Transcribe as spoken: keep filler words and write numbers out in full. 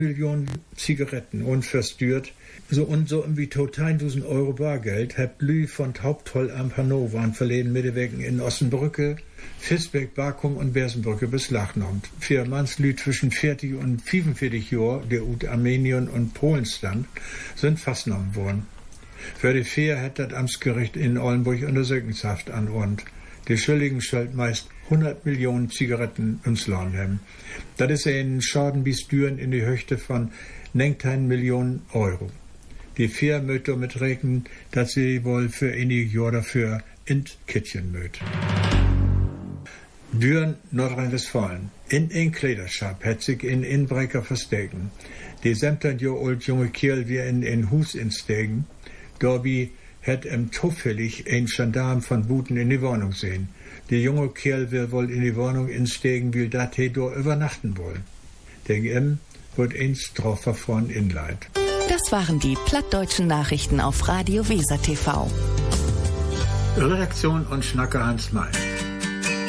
Millionen Zigaretten unverstört. So und so irgendwie total tausend Euro Bargeld hat Lü von Haupttoll am Hannover an verleden Mittewegen in Ossenbrücke, Fisbeck, Barkum und Bersenbrücke beschlagnahmt. Vier Manns Lü zwischen vierzig und fünfundvierzig Jahren, der ut Armenien und Polen stand, sind festgenommen worden. Für die vier hat das Amtsgericht in Oldenburg Untersuchungshaft anordnet. Die Schuldigen schuld meist hundert Millionen Zigaretten ins Land haben. Das ist ein Schaden bis Düren in die Höhe von neunzehn Millionen Euro. Die vier möchten damit rechnen, dass sie wohl für einige Jahre dafür in Kittchen möchten. Düren, Nordrhein-Westfalen. In ein Kleidershop hat sich ein Inbrecher verstecken. Die siebzehn Jahre alt junge Kerl wie in ein Hus instegen. Dabei hat ihm zufällig ein Gendarm von Buten in die Wohnung sehen. Der junge Kerl will wohl in die Wohnung insteigen, will dat he dort übernachten wollen. Denk ihm wird eins drauf verfahren inleit. Das waren die plattdeutschen Nachrichten auf Radio Weser T V. Redaktion und Schnacker Hans May.